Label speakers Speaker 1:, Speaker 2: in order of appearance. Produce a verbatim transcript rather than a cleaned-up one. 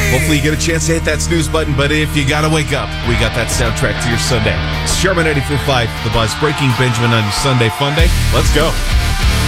Speaker 1: Hopefully you get a chance to hit that snooze button, but if you got to wake up, we got that soundtrack to your Sunday. It's Sherman ninety-four point five, The Buzz, Breaking Benjamin on your Sunday Fun Day. Let's go.